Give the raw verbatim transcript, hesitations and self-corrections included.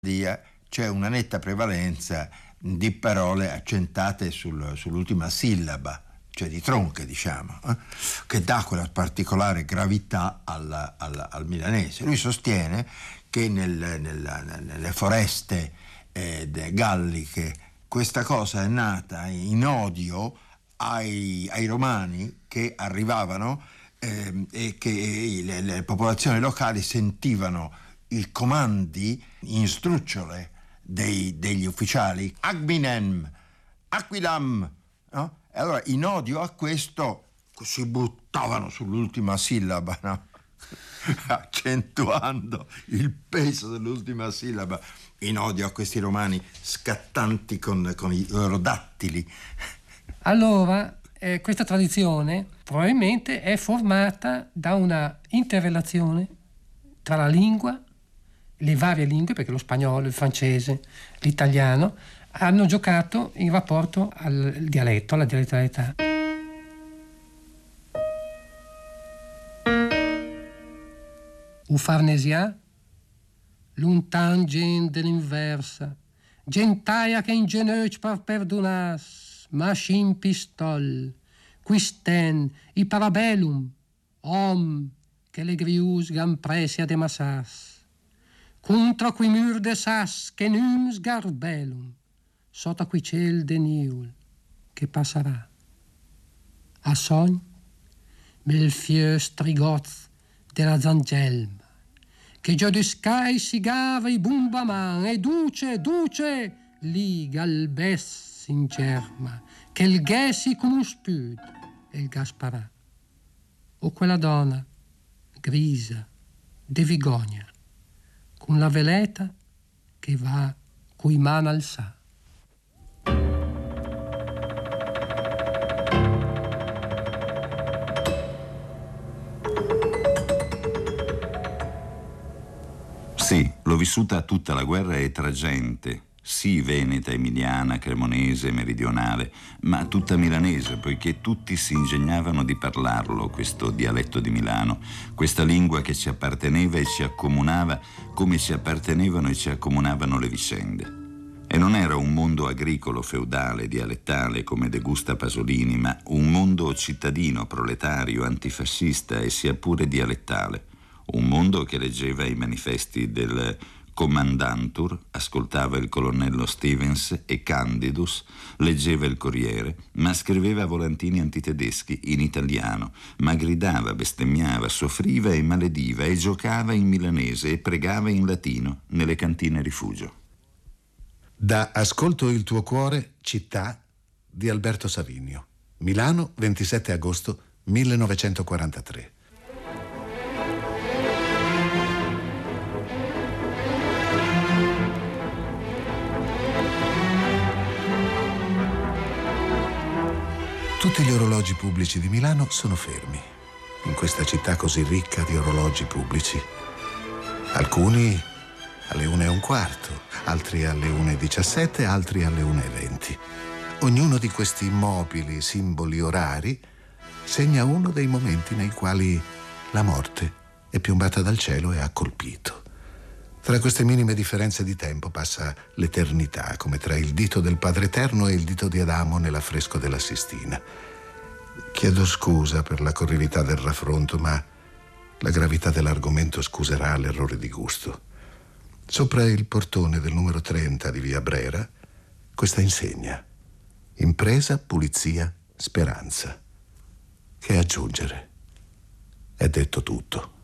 c'è una netta prevalenza di parole accentate sul, sull'ultima sillaba, cioè di tronche, diciamo, eh, che dà quella particolare gravità al, al, al milanese. Lui sostiene che nel, nella, nelle foreste eh, galliche questa cosa è nata in odio ai, ai romani che arrivavano eh, e che le, le popolazioni locali sentivano i comandi in strucciole dei, degli ufficiali, Agminem, Aquilam, no? E allora in odio a questo si buttavano sull'ultima sillaba, no? Accentuando il peso dell'ultima sillaba, in odio a questi romani scattanti con, con i loro dattili. Allora, eh, questa tradizione probabilmente è formata da una interrelazione tra la lingua, le varie lingue, perché lo spagnolo, il francese, l'italiano hanno giocato in rapporto al dialetto, alla dialettalità. U farnesia, luntan gent de l'inversa, gentaia che in geneuc par perdonas, machin pistol, quisten i parabellum, om che le grius gan presia de massas. Contra qui mur de sas che nums garbellum, sota qui ciel de niul, che passerà. A sogn, mel fieux trigoz de la zangelma, che già de sky si gava i bumbaman, e duce, duce, lì galbes in germa, che il ghesi come spud, e il gasparà. O quella donna, grisa, de vigogna, con la veleta che va coi man alzà. Sì, l'ho vissuta tutta la guerra e tra gente, sì veneta, emiliana, cremonese, meridionale, ma tutta milanese, poiché tutti si ingegnavano di parlarlo, questo dialetto di Milano, questa lingua che ci apparteneva e ci accomunava come ci appartenevano e ci accomunavano le vicende. E non era un mondo agricolo, feudale, dialettale come De Gusta Pasolini, ma un mondo cittadino, proletario, antifascista e sia pure dialettale. Un mondo che leggeva i manifesti del Commandantur, ascoltava il colonnello Stevens e Candidus, leggeva il Corriere, ma scriveva volantini antitedeschi in italiano, ma gridava, bestemmiava, soffriva e malediva e giocava in milanese e pregava in latino nelle cantine rifugio. Da Ascolto il tuo cuore, città di Alberto Savinio. Milano, ventisette agosto millenovecentoquarantatré. Tutti gli orologi pubblici di Milano sono fermi, in questa città così ricca di orologi pubblici. Alcuni alle una e un quarto, altri alle una e diciassette, altri alle una e venti. Ognuno di questi immobili simboli orari segna uno dei momenti nei quali la morte è piombata dal cielo e ha colpito. Tra queste minime differenze di tempo passa l'eternità, come tra il dito del Padre Eterno e il dito di Adamo nell'affresco della Sistina. Chiedo scusa per la corrilità del raffronto, ma la gravità dell'argomento scuserà l'errore di gusto. Sopra il portone del numero trenta di via Brera, questa insegna: impresa, pulizia, speranza. Che aggiungere? È detto tutto.